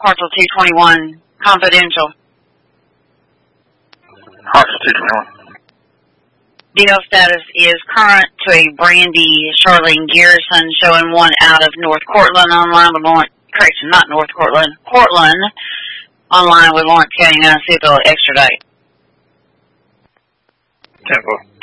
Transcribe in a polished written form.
Parcel 221, confidential. Parcel 221. Deal status is current to a Brandy Charlene Garrison showing one out of North Cortland online with Lawrence, correction, not North Cortland, Cortland online with Lawrence County 9 extradite. Temple.